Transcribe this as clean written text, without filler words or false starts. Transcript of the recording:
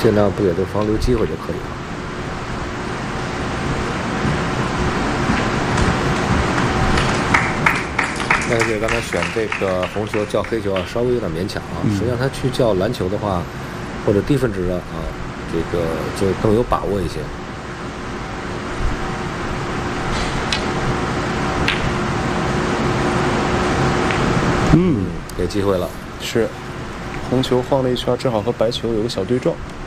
尽量不给对方留机会就可以了。那个刚才选这个红球叫黑球啊，稍微有点勉强啊。实际上他去叫蓝球的话，或者低分值的啊，这个就更有把握一些。给机会了。 是，红球晃了一圈，正好和白球有个小对撞。